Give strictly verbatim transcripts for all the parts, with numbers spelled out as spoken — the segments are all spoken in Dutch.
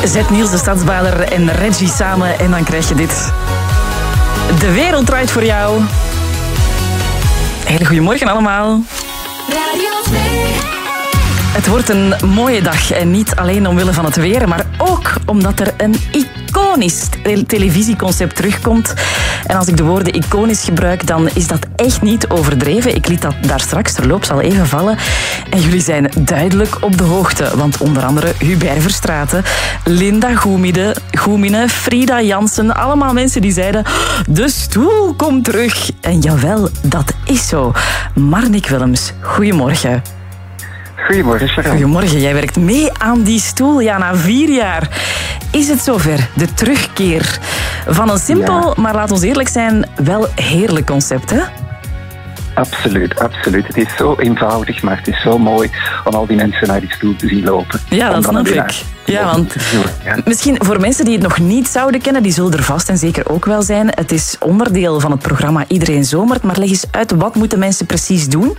Zet Niels de Stadsbader en Reggie samen en dan krijg je dit. De wereld draait voor jou. Hele goedemorgen allemaal. Radio twee. Het wordt een mooie dag en niet alleen omwille van het weer, maar ook omdat er een iconisch televisieconcept terugkomt. En als ik de woorden iconisch gebruik, dan is dat echt niet overdreven. Ik liet dat daar straks terloops al even vallen. En jullie zijn duidelijk op de hoogte, want onder andere Hubert Verstraeten, Linda Goemine, Goemine, Frida Jansen, allemaal mensen die zeiden, de stoel komt terug. En jawel, dat is zo. Marnik Willems, goedemorgen. Goedemorgen, Sharon. Goedemorgen, jij werkt mee aan die stoel. Ja, na vier jaar is het zover. De terugkeer van een simpel, ja. maar laat ons eerlijk zijn, wel heerlijk concept, hè? Absoluut, absoluut. Het is zo eenvoudig, maar het is zo mooi om al die mensen naar die stoel te zien lopen. Ja, dat snap ik. Ja, want misschien voor mensen die het nog niet zouden kennen, die zullen er vast en zeker ook wel zijn. Het is onderdeel van het programma Iedereen Zomert, maar leg eens uit, wat moeten mensen precies doen?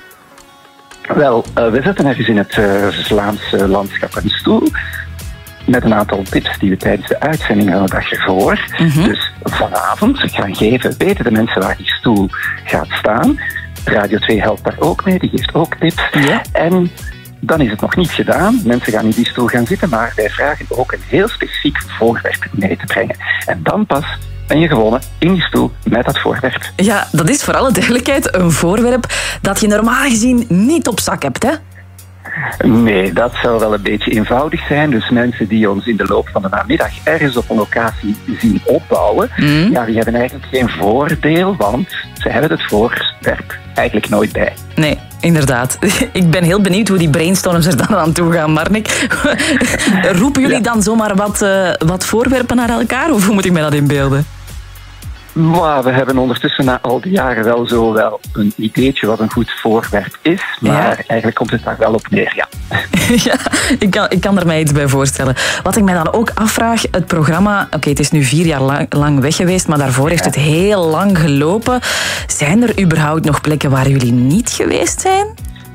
Wel, uh, we zetten ergens in het uh, Vlaamse landschap een stoel met een aantal tips die we tijdens de uitzending een dag ervoor. Mm-hmm. Dus vanavond gaan geven, weten de mensen waar die stoel gaat staan. Radio twee helpt daar ook mee, die geeft ook tips. Ja. En dan is het nog niet gedaan. Mensen gaan in die stoel gaan zitten, maar wij vragen ook een heel specifiek voorwerp mee te brengen. En dan pas ben je gewonnen in die stoel met dat voorwerp. Ja, dat is voor alle duidelijkheid een voorwerp dat je normaal gezien niet op zak hebt, hè? Nee, dat zou wel een beetje eenvoudig zijn. Dus mensen die ons in de loop van de namiddag ergens op een locatie zien opbouwen, mm. ja, die hebben eigenlijk geen voordeel, want ze hebben het voorwerp eigenlijk nooit bij. Nee, inderdaad. Ik ben heel benieuwd hoe die brainstorms er dan aan toe gaan, Marnik. Roepen jullie ja. dan zomaar wat, uh, wat voorwerpen naar elkaar, of hoe moet ik mij dat inbeelden? Maar we hebben ondertussen na al die jaren wel zo wel een ideetje wat een goed voorwerp is. Maar ja. eigenlijk komt het daar wel op neer, ja. ja, ik kan, ik kan er mij iets bij voorstellen. Wat ik mij dan ook afvraag, het programma, oké, okay, het is nu vier jaar lang, lang weg geweest, maar daarvoor ja. heeft het heel lang gelopen. Zijn er überhaupt nog plekken waar jullie niet geweest zijn?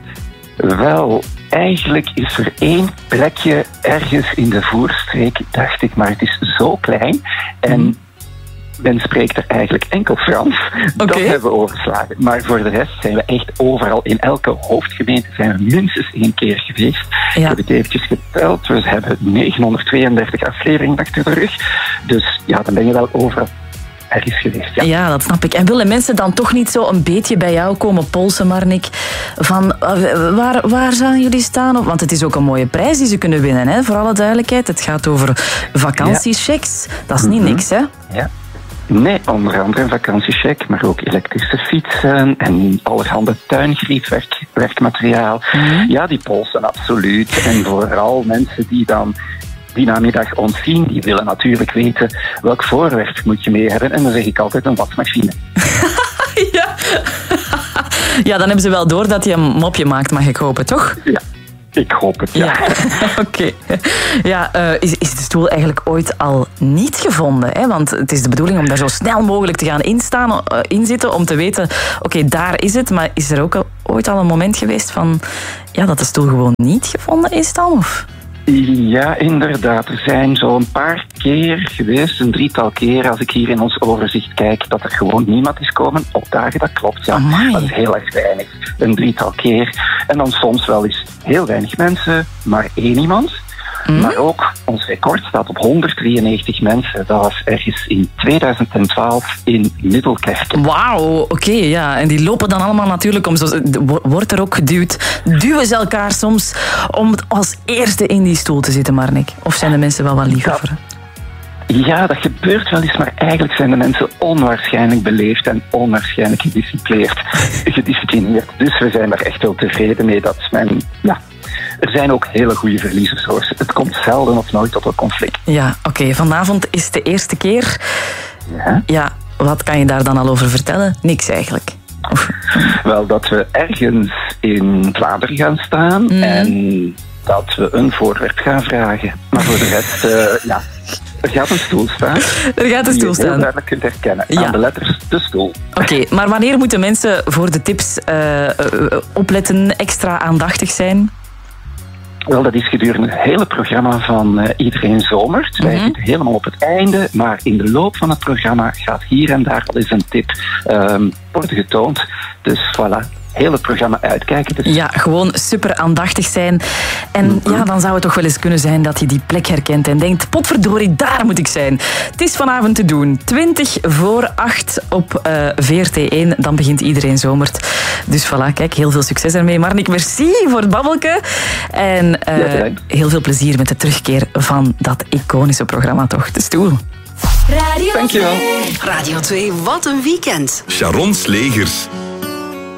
Wel, eigenlijk is er één plekje ergens in de Voerstreek, dacht ik, maar het is zo klein. En mm. men spreekt er eigenlijk enkel Frans. Okay. Dat hebben we overgeslagen. Maar voor de rest zijn we echt overal. In elke hoofdgemeente zijn we minstens één keer geweest. Ja. Ik heb het eventjes geteld. We hebben negenhonderdtweeëndertig afleveringen achter de rug. Dus ja, dan ben je wel overal ergens geweest. Ja. ja, dat snap ik. En willen mensen dan toch niet zo een beetje bij jou komen polsen, Marnik? Van waar, waar gaan jullie staan? Want het is ook een mooie prijs die ze kunnen winnen, hè? Voor alle duidelijkheid. Het gaat over vakantiechecks. Ja. Dat is niet mm-hmm. niks, hè? Ja. Nee, onder andere een vakantiecheck, maar ook elektrische fietsen en allerhande tuingriefwerkmateriaal. Mm-hmm. Ja, die polsen absoluut. En vooral mensen die dan die namiddag ons zien, die willen natuurlijk weten welk voorwerp moet je mee hebben. En dan zeg ik altijd een wasmachine. ja. ja, dan hebben ze wel door dat je een mopje maakt, mag ik hopen, toch? Ja. Ik hoop het, ja. ja. Oké. Okay. Ja, uh, is, is de stoel eigenlijk ooit al niet gevonden? Hè? Want het is de bedoeling om daar zo snel mogelijk te gaan instaan, uh, inzitten, om te weten, oké, okay, daar is het. Maar is er ook al, ooit al een moment geweest van, ja, dat de stoel gewoon niet gevonden is dan? Of? Ja, inderdaad. Er zijn zo'n paar keer geweest, een drietal keer, als ik hier in ons overzicht kijk, dat er gewoon niemand is komen opdagen. Dat klopt, ja. Amai. Dat is heel erg weinig. Een drietal keer. En dan soms wel eens heel weinig mensen, maar één iemand. Mm. Maar ook, ons record staat op honderddrieënnegentig mensen. Dat was ergens in tweeduizend twaalf in Middelkerken. Wauw, oké, okay, ja. En die lopen dan allemaal natuurlijk om... Zo, wordt er ook geduwd? Duwen ze elkaar soms om als eerste in die stoel te zitten, Marnik? Of zijn de mensen wel wat liever voor? Ja, dat gebeurt wel eens, maar eigenlijk zijn de mensen onwaarschijnlijk beleefd en onwaarschijnlijk gedisciplineerd. gedisciplineerd. Dus we zijn er echt wel tevreden mee dat men... Ja, er zijn ook hele goede verliezers, hoor. Het komt zelden of nooit tot een conflict. Ja, oké. Okay. Vanavond is de eerste keer. Ja. Ja, wat kan je daar dan al over vertellen? Niks eigenlijk. Wel, dat we ergens in Vlaanderen gaan staan mm. en dat we een voorwerp gaan vragen. Maar voor de rest, uh, ja... Er gaat een stoel staan. Er gaat een stoel staan. Die je heel duidelijk kunt herkennen. Ja. Aan de letters de stoel. Oké, okay, maar wanneer moeten mensen voor de tips uh, uh, opletten, extra aandachtig zijn? Wel, dat is gedurende het hele programma van uh, Iedereen Zomert. Mm-hmm. Wij zitten helemaal op het einde, maar in de loop van het programma gaat hier en daar al eens een tip um, worden getoond. Dus voilà. Heel het programma uitkijken. Dus. Ja, gewoon super aandachtig zijn. En mm-hmm. ja, dan zou het toch wel eens kunnen zijn dat je die plek herkent en denkt, potverdorie, daar moet ik zijn. Het is vanavond te doen. twintig voor acht op uh, V R T één. Dan begint Iedereen Zomert. Dus voilà, kijk, heel veel succes ermee. Marnik, merci voor het babbelke. En uh, ja, heel veel plezier met de terugkeer van dat iconische programma, toch? De stoel. Radio Dankjewel. twee. Radio twee, wat een weekend. Sharon Slegers.